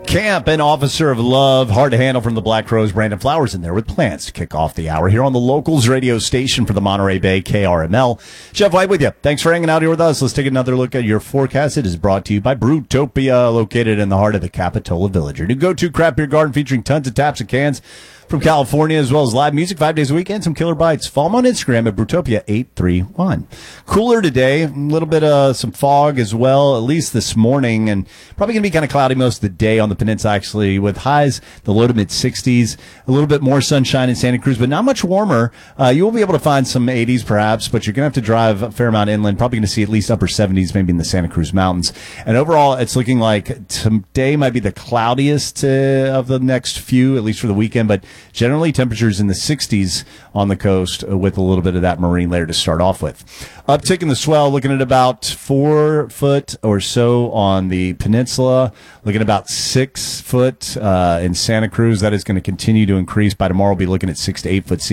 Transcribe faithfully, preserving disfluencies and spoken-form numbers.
Camp and Officer of Love. Hard to handle from the Black Crowes. Brandon Flowers in there with plans to kick off the hour here on the Locals radio station for the Monterey Bay, K R M L. Jeff White with you. Thanks for hanging out here with us. Let's take another look at your forecast. It is brought to you by Brewtopia, located in the heart of the Capitola Village. Your new go-to craft beer garden featuring tons of taps and cans from California, as well as live music five days a week and some killer bites. Follow them on Instagram at Brewtopia eight three one. Cooler today, a little bit of some fog as well, at least this morning, and probably going to be kind of cloudy most of the day on the peninsula, actually, with highs the low to mid sixties, a little bit more sunshine in Santa Cruz, but not much warmer. Uh, you will be able to find some eighties perhaps, but you're going to have to drive a fair amount inland, probably going to see at least upper seventies, maybe in the Santa Cruz Mountains. And overall, it's looking like today might be the cloudiest uh, of the next few, at least for the weekend, but generally temperatures in the sixties on the coast uh, with a little bit of that marine layer to start off with. Uptick in the swell, looking at about four foot or so on the peninsula, looking at about six foot uh, in Santa Cruz. That is going to continue to increase. By tomorrow, we'll be looking at six to eight foot sea